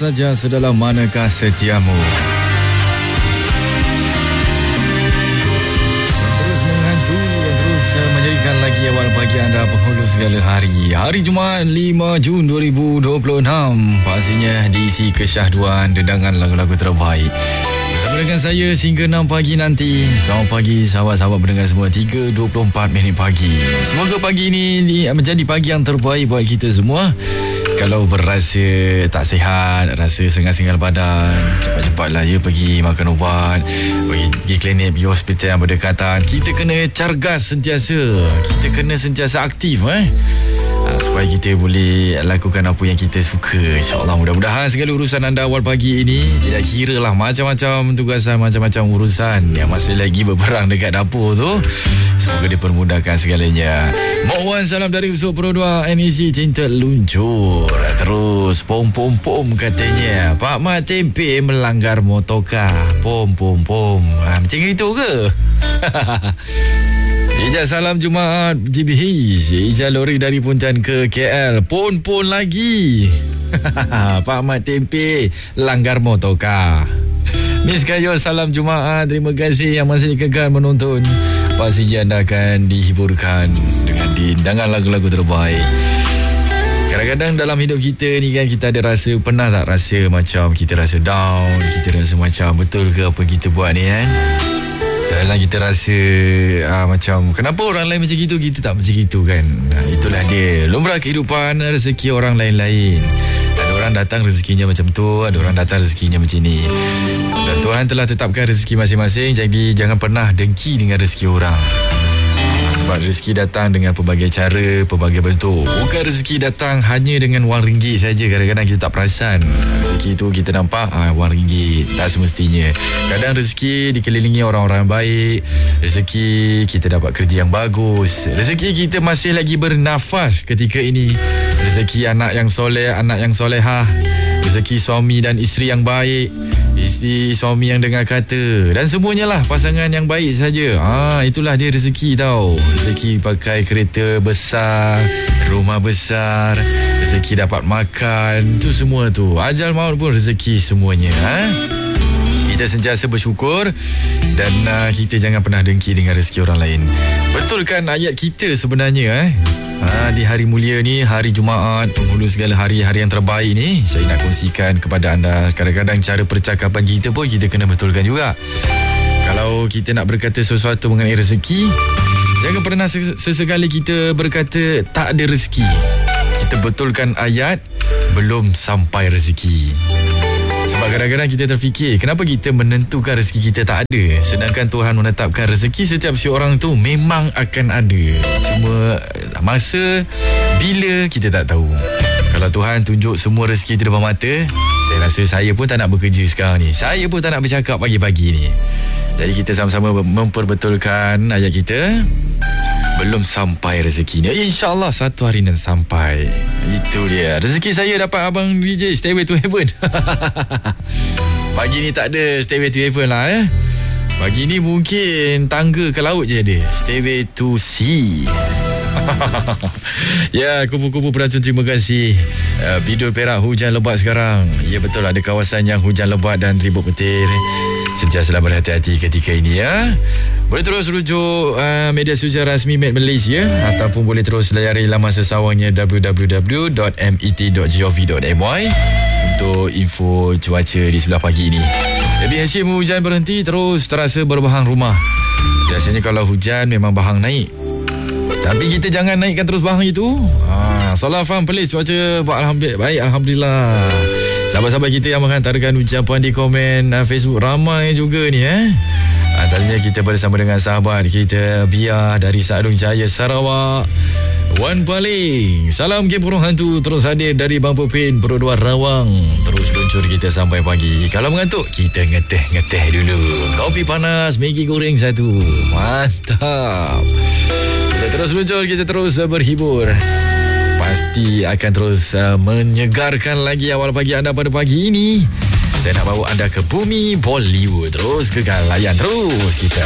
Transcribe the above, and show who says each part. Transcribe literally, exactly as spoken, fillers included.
Speaker 1: saja sedalam manakah setiamu. Terus menghantu dan terus menjadikan lagi awal pagi anda penghulu segala hari. Hari Jumaat lima Jun dua ribu dua puluh enam. Pastinya diisi kesyahduan dendangan lagu-lagu terbaik. Bersama dengan saya sehingga enam pagi nanti. Selamat pagi sahabat-sahabat pendengar semua. tiga dua puluh empat minit pagi. Semoga pagi ini menjadi pagi yang terbaik buat kita semua. Kalau berasa tak sihat, rasa sengal-sengal badan, cepat-cepatlah ya pergi makan ubat, pergi, pergi klinik, pergi hospital yang berdekatan. Kita kena cargas sentiasa. Kita kena sentiasa aktif eh. Ha, supaya kita boleh lakukan apa yang kita suka. InsyaAllah, mudah-mudahan segala urusan anda awal pagi ini, tidak kira lah macam-macam tugasan, macam-macam urusan yang masih lagi berperang dekat dapur tu, semoga dipermudahkan segalanya. Mohon salam dari Usul Pro dua N E C Cinta Luncur. Terus pom-pom-pom katanya Pak Mat Tempe melanggar motoka. Pom-pom-pom, ha, macam itu ke? Ijaz salam Jumaat G B H. Ijaz lori dari Puncan ke K L. Pon-pon lagi. Pak Mat Tempe langgar motoka. Miss Kayo salam Jumaat. Terima kasih yang masih kekal menonton. Pastinya anda akan dihiburkan dengan dindangan lagu-lagu terbaik. Kadang-kadang dalam hidup kita ni kan, kita ada rasa, pernah tak rasa macam kita rasa down, kita rasa macam betul ke apa kita buat ni kan? Kadang kita rasa uh, macam kenapa orang lain macam gitu, kita tak macam gitu kan. Nah, itulah dia lumrah kehidupan, rezeki orang lain-lain. Ada orang datang rezekinya macam tu, ada orang datang rezekinya macam ni. Dan Tuhan telah tetapkan rezeki masing-masing. Jadi jangan pernah dengki dengan rezeki orang. Sebab rezeki datang dengan pelbagai cara, pelbagai bentuk. Bukan rezeki datang hanya dengan wang ringgit saja. Kadang-kadang kita tak perasan. Rezeki itu kita nampak ah, wang ringgit. Tak semestinya. Kadang rezeki dikelilingi orang-orang baik. Rezeki kita dapat kerja yang bagus. Rezeki kita masih lagi bernafas ketika ini. Rezeki anak yang soleh, anak yang solehah. Rezeki suami dan isteri yang baik. Isteri suami yang dengar kata. Dan semuanya lah pasangan yang baik saja. Ah, itulah dia rezeki tau. Rezeki pakai kereta besar, rumah besar, rezeki dapat makan, tu semua tu. Ajal maut pun rezeki semuanya. Ha? Kita sentiasa bersyukur dan uh, kita jangan pernah dengki dengan rezeki orang lain. Betul kan ayat kita sebenarnya eh? Ha, di hari mulia ni, hari Jumaat, penghulu segala hari-hari yang terbaik ni, saya nak kongsikan kepada anda. Kadang-kadang cara percakapan kita pun kita kena betulkan juga. Kalau kita nak berkata sesuatu mengenai rezeki, jangan pernah sesekali kita berkata tak ada rezeki. Kita betulkan ayat belum sampai rezeki. Sebab kadang-kadang kita terfikir, kenapa kita menentukan rezeki kita tak ada, sedangkan Tuhan menetapkan rezeki setiap si orang tu memang akan ada. Cuma masa bila kita tak tahu. Kalau Tuhan tunjuk semua rezeki di depan mata, saya rasa saya pun tak nak bekerja sekarang ni. Saya pun tak nak bercakap pagi-pagi ni. Jadi kita sama-sama memperbetulkan ayat kita. Belum sampai rezekinya, InsyaAllah satu hari nanti sampai. Itu dia rezeki saya dapat abang D J Stairway to Heaven. Pagi ni tak ada Stairway to Heaven lah eh. Pagi ni mungkin tangga ke laut je ada. Stairway to Sea. Ya, kupu-kupu peracun, terima kasih. uh, Bidul Perak hujan lebat sekarang. Ya betul, ada kawasan yang hujan lebat dan ribut petir. Sentiasalah berhati-hati ketika ini ya. Boleh terus rujuk uh, media sosial rasmi Met Malaysia, ataupun boleh terus layari laman sesawangnya w w w dot met dot gov dot my untuk info cuaca di sebelah pagi ini. Jadi hasil hujan berhenti, terus terasa berbahang rumah. Biasanya kalau hujan memang bahang naik, tapi kita jangan naikkan terus bahang itu. Ha, salah faham pelis cuaca Alhamdulillah, baik Alhamdulillah. Sahabat-sahabat kita yang menghantarkan ucapan di komen uh, Facebook ramai juga ni eh. Antaranya kita bersama dengan sahabat kita Bia dari Sadung Jaya, Sarawak. Wan Paling, salam game burung hantu terus hadir dari Bangpuk Pin Pro dua Rawang. Terus luncur kita sampai pagi. Kalau mengantuk, kita ngeteh-ngeteh dulu. Kopi panas, Maggi goreng satu. Mantap. Kita terus luncur, kita terus uh, berhibur. Pasti akan terus uh, menyegarkan lagi awal pagi anda pada pagi ini. Saya nak bawa anda ke bumi Bollywood. Terus kekal layan terus kita.